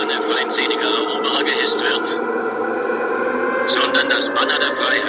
Fahne feindseliger Eroberer gehisst wird, sondern das Banner der Freiheit